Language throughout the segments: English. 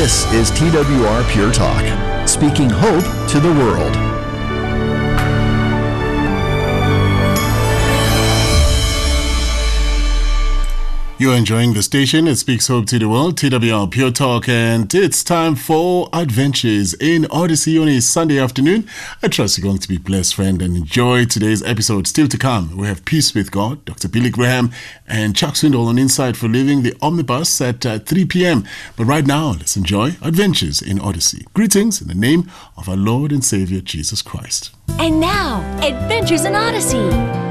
This is TWR Pure Talk, speaking hope to the world. You're enjoying the station. It speaks hope to the world, TWR Pure Talk, and it's time for Adventures in Odyssey on a Sunday afternoon. I trust you're going to be blessed, friend, and enjoy today's episode. Still to come, we have Peace with God, Dr. Billy Graham, and Chuck Swindoll on Insight for Living, the Omnibus at 3 p.m. But right now, let's enjoy Adventures in Odyssey. Greetings in the name of our Lord and Savior, Jesus Christ. And now, Adventures in Odyssey.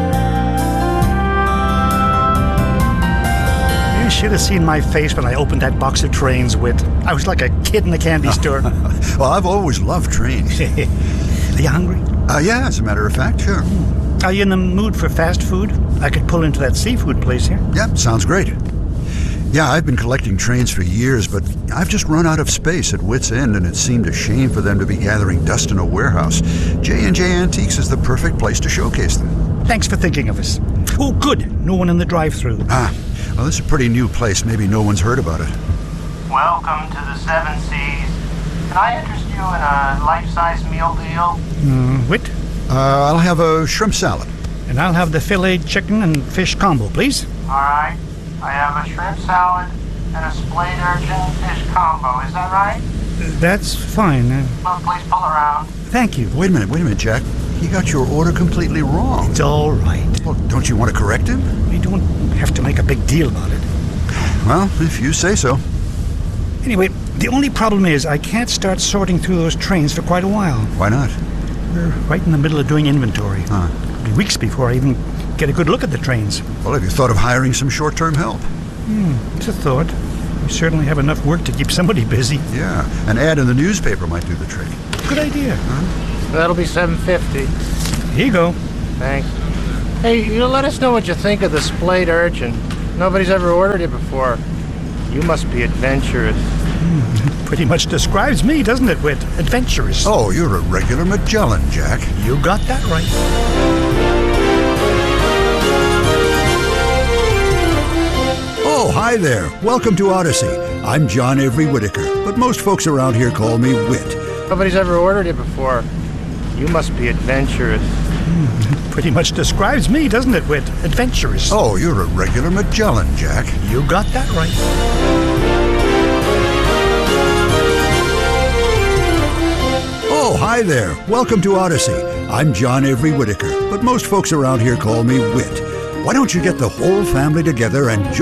You should have seen my face when I opened that box of trains, Whit. I was like a kid in a candy store. Well, I've always loved trains. Are you hungry? Yeah, as a matter of fact, sure. Are you in the mood for fast food? I could pull into that seafood place here. Yep, sounds great. Yeah, I've been collecting trains for years, but I've just run out of space at Wit's End, and it seemed a shame for them to be gathering dust in a warehouse. J&J Antiques is the perfect place to showcase them. Thanks for thinking of us. Oh, good. No one in the drive-thru. Well, this is a pretty new place. Maybe no one's heard about it. Welcome to the Seven Seas. Can I interest you in a life-size meal deal? Whit? I'll have a shrimp salad. And I'll have the filet chicken and fish combo, please. All right. I have a shrimp salad and a splayed urchin fish combo. Is that right? That's fine. Well, please pull around. Thank you. Wait a minute, Jack. He got your order completely wrong. It's all right. Well, don't you want to correct him? We don't have to make a big deal about it. Well, if you say so. Anyway, the only problem is I can't start sorting through those trains for quite a while. Why not? We're right in the middle of doing inventory. It'll be weeks before I even get a good look at the trains. Well, have you thought of hiring some short-term help? It's a thought. We certainly have enough work to keep somebody busy. Yeah, an ad in the newspaper might do the trick. Good idea. That'll be $7.50. Here you go. Thanks. Hey, let us know what you think of the splayed urchin. Nobody's ever ordered it before. You must be adventurous. Pretty much describes me, doesn't it, Whit? Adventurous. Oh, you're a regular Magellan, Jack. You got that right. Oh, hi there. Welcome to Odyssey. I'm John Avery Whitaker, but most folks around here call me Whit. Nobody's ever ordered it before. You must be adventurous. Pretty much describes me, doesn't it, Whit? Adventurous. Oh, you're a regular Magellan, Jack. You got that right. Oh, hi there. Welcome to Odyssey. I'm John Avery Whitaker, but most folks around here call me Whit. Why don't you get the whole family together and join